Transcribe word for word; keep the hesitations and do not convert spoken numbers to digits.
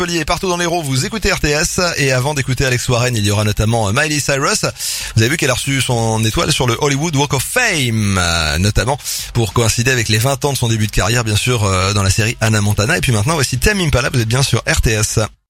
Montpellier, partout dans l'Hérault, vous écoutez R T S. Et avant d'écouter Alex Warren, il y aura notamment Miley Cyrus. Vous avez vu qu'elle a reçu son étoile sur le Hollywood Walk of Fame, euh, notamment pour coïncider avec les vingt ans de son début de carrière, bien sûr, euh, dans la série Hannah Montana. Et puis maintenant, voici Tame Impala, vous êtes bien sur R T S.